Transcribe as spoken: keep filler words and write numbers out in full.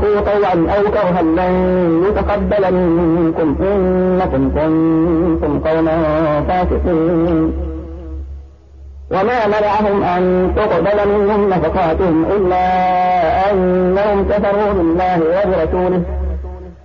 أنفقوا طوعا أو كرها لن يتقبل منكم إنكم كنتم قوما فاسقين. وما منعهم أن تقبل منهم نفقاتهم إلا أنهم كفروا بالله وبرسوله